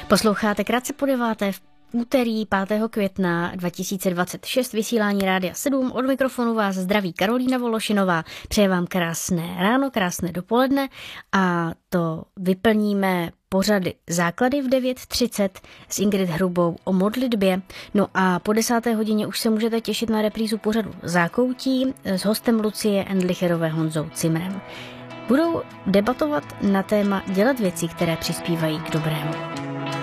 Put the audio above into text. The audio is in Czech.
Posloucháte krátce po 9. v úterý 5. května 2026 vysílání Rádia 7. Od mikrofonu vás zdraví Karolína Vološinová. Přeje vám krásné ráno, krásné dopoledne a to vyplníme pořady Základy v 9:30 s Ingrid Hrubou o modlitbě. No a po 10. hodině už se můžete těšit na reprízu pořadu Zákoutí s hostem Lucie Endlicherové Honzou Cimrem. Budou debatovat na téma dělat věci, které přispívají k dobrému.